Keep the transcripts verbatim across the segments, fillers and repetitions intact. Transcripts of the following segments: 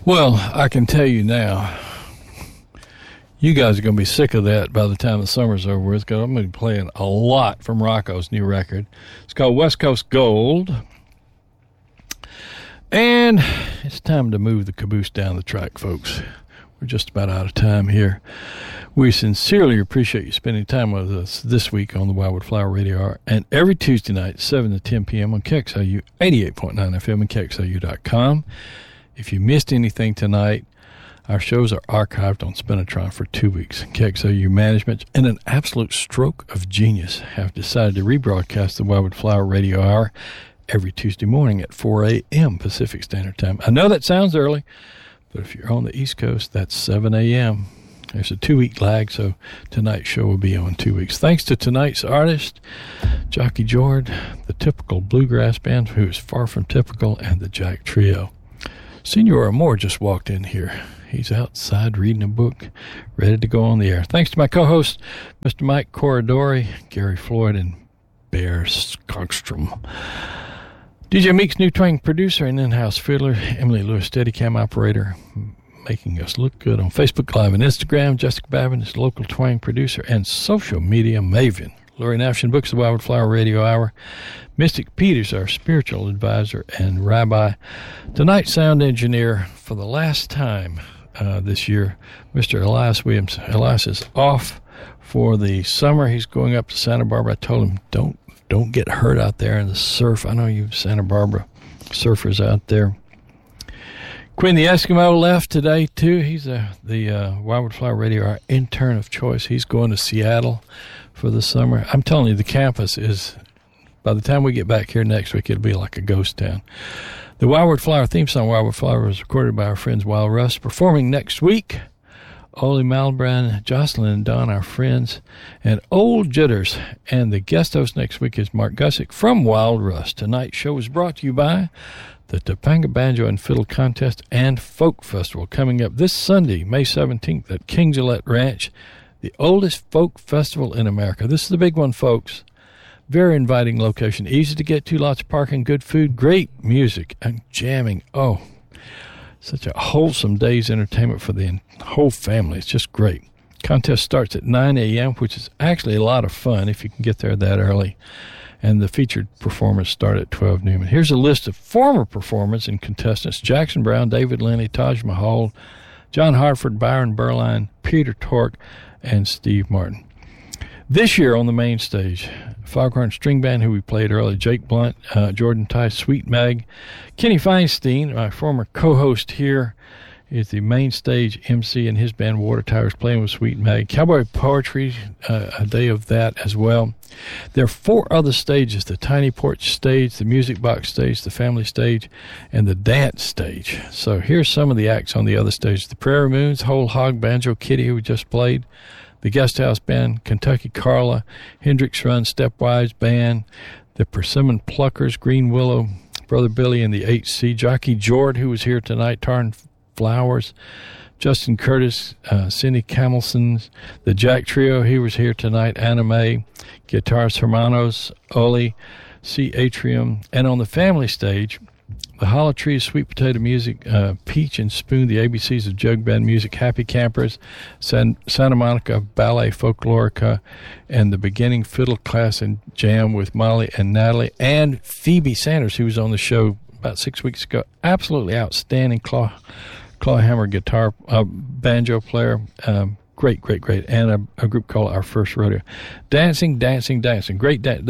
Well, I can tell you now, you guys are going to be sick of that by the time the summer's over with, because I'm going to be playing a lot from Rocco's new record. It's called West Coast Gold. And it's time to move the caboose down the track, folks. We're just about out of time here. We sincerely appreciate you spending time with us this week on the Wildwood Flower Radio Hour, and every Tuesday night, seven to ten p.m. on K X L U eighty-eight point nine F M and K X L U dot com. If you missed anything tonight, our shows are archived on Spinatron for two weeks. K X L U management, in an absolute stroke of genius, have decided to rebroadcast the Wildwood Flower Radio Hour every Tuesday morning at four a.m. Pacific Standard Time. I know that sounds early, but if you're on the East Coast, that's seven a.m. There's a two-week lag, so tonight's show will be on two weeks. Thanks to tonight's artist, Jockey Jord, the Typical Bluegrass Band, who is far from typical, and the Jack Trio. Senor Amor just walked in here. He's outside reading a book, ready to go on the air. Thanks to my co-hosts, Mister Mike Corridori, Gary Floyd, and Bear Skogstrom. D J Meek's new twang producer and in-house fiddler, Emily Lewis, Steadicam operator, making us look good on Facebook Live and Instagram. Jessica Babin is local twang producer and social media maven. Lori Nafshin books the Wildwood Flower Radio Hour. Mystic Peters, our spiritual advisor and rabbi. Tonight's sound engineer for the last time uh, this year, Mister Elias Williams. Elias is off for the summer. He's going up to Santa Barbara. I told him, don't don't get hurt out there in the surf. I know you Santa Barbara surfers out there. Quinn the Eskimo left today, too. He's uh, the uh, Wildwood Flower Radio Hour intern of choice. He's going to Seattle for the summer. I'm telling you, the campus is, by the time we get back here next week, it'll be like a ghost town. The Wildwood Flower theme song, Wildwood Flower, was recorded by our friends Wild Russ. Performing next week, Ole Malbrand, Jocelyn and Don, our friends, and Old Jitters. And the guest host next week is Mark Gussick from Wild Russ. Tonight's show is brought to you by the Topanga Banjo and Fiddle Contest and Folk Festival, coming up this Sunday, May seventeenth, at King Gillette Ranch, the oldest folk festival in America. This is the big one, folks. Very inviting location, easy to get to, lots of parking, good food, great music, and jamming. Oh, such a wholesome day's entertainment for the whole family. It's just great. Contest starts at nine a.m., which is actually a lot of fun if you can get there that early. And the featured performers start at twelve noon. Here's a list of former performers and contestants: Jackson Brown, David Linney, Taj Mahal, John Hartford, Byron Berline, Peter Tork, and Steve Martin. This year on the main stage, Foghorn String Band, who we played earlier, Jake Blunt, uh, Jordan Tice, Sweet Meg, Kenny Feinstein, my former co-host here, is the main stage M C, and his band Water Towers playing with Sweet Meg. Cowboy Poetry, uh, a day of that as well. There are four other stages: the Tiny Porch stage, the Music Box stage, the Family stage, and the Dance stage. So here's some of the acts on the other stage: the Prairie Moons, Whole Hog Banjo Kitty, who we just played, the Guest House Band, Kentucky Carla, Hendrix Run Stepwise Band, the Persimmon Pluckers, Green Willow, Brother Billy and the H C, Jockey Jord, who was here tonight, Tarn Flowers, Justin Curtis, uh, Cindy Camelsons, the Jack Trio, he was here tonight, Anna Mae, Guitars Hermanos, Oli, C. Atrium, and on the Family stage, the Hollow Trees, Sweet Potato Music, uh, Peach and Spoon, the A B Cs of Jug Band Music, Happy Campers, San, Santa Monica Ballet Folklorica, and the Beginning Fiddle Class and Jam with Molly and Natalie, and Phoebe Sanders, who was on the show about six weeks ago. Absolutely outstanding claw, clawhammer guitar, uh, banjo player. Um, great, great, great. And a, a group called Our First Rodeo. Dancing, dancing, dancing. Great dance.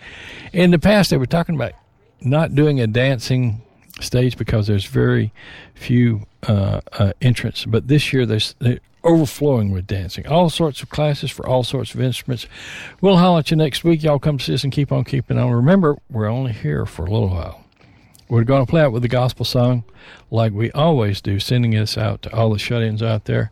In the past, they were talking about not doing a dancing stage because there's very few uh, uh, entrants. But this year, there's they're overflowing with dancing. All sorts of classes for all sorts of instruments. We'll holler at you next week. Y'all come see us and keep on keeping on. Remember, we're only here for a little while. We're going to play out with the gospel song like we always do, sending this out to all the shut-ins out there.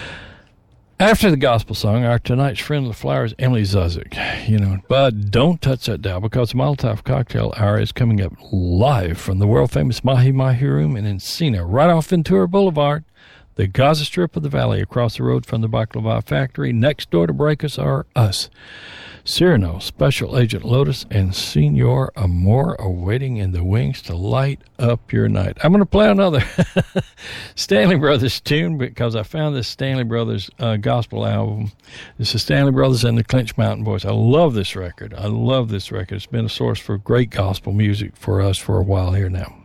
After the gospel song, our tonight's friend of the flowers, Emily Zuzik. You know, but don't touch that dial, because the Molotov Cocktail Hour is coming up live from the world-famous Mahi Mahi Room in Encino, right off Ventura Boulevard. The Gaza Strip of the Valley, across the road from the Baklava factory. Next door to break us are us. Cyrano, Special Agent Lotus, and Senor Amor are waiting in the wings to light up your night. I'm going to play another Stanley Brothers tune because I found this Stanley Brothers uh, gospel album. This is Stanley Brothers and the Clinch Mountain Boys. I love this record. I love this record. It's been a source for great gospel music for us for a while here now.